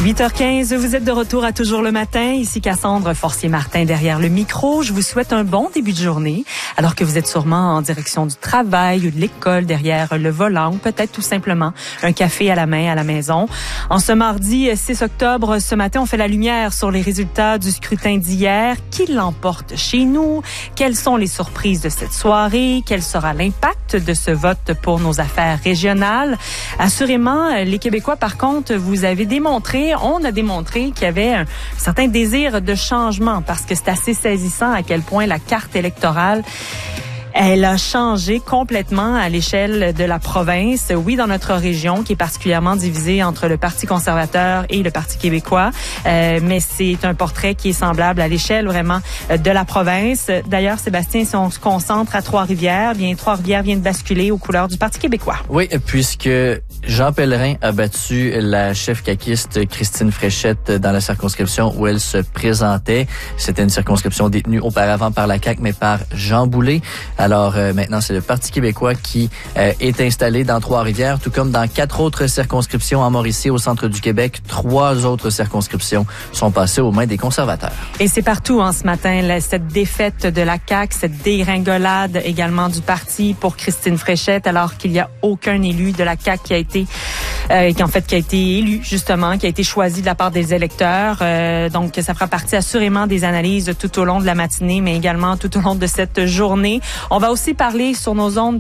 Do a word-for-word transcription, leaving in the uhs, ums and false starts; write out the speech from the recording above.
huit heures quinze, vous êtes de retour à Toujours le matin. Ici Cassandre Forcier-Martin derrière le micro. Je vous souhaite un bon début de journée, alors que vous êtes sûrement en direction du travail ou de l'école, derrière le volant, ou peut-être tout simplement un café à la main à la maison. En ce mardi six octobre, ce matin, on fait la lumière sur les résultats du scrutin d'hier. Qui l'emporte chez nous? Quelles sont les surprises de cette soirée? Quel sera l'impact de ce vote pour nos affaires régionales? Assurément, les Québécois, par contre, vous avez démontré, on a démontré qu'il y avait un certain désir de changement, parce que c'est assez saisissant à quel point la carte électorale, elle a changé complètement à l'échelle de la province. Oui, dans notre région, qui est particulièrement divisée entre le Parti conservateur et le Parti québécois, euh, mais c'est un portrait qui est semblable à l'échelle vraiment de la province. D'ailleurs, Sébastien, si on se concentre à Trois-Rivières, bien Trois-Rivières vient de basculer aux couleurs du Parti québécois. Oui, puisque Jean Pellerin a battu la chef caquiste Christine Fréchette dans la circonscription où elle se présentait. C'était une circonscription détenue auparavant par la C A Q, mais par Jean Boulet. Alors euh, maintenant, c'est le Parti québécois qui euh, est installé dans Trois-Rivières, tout comme dans quatre autres circonscriptions en Mauricie, au centre du Québec. Trois autres circonscriptions sont passées aux mains des conservateurs. Et c'est partout en ce matin, là, cette défaite de la C A Q, cette dégringolade également du parti pour Christine Fréchette, alors qu'il n'y a aucun élu de la C A Q qui a été, euh, qui en fait qui a été élu justement, qui a été choisi de la part des électeurs. Euh, donc, ça fera partie assurément des analyses tout au long de la matinée, mais également tout au long de cette journée. On va aussi parler sur nos ondes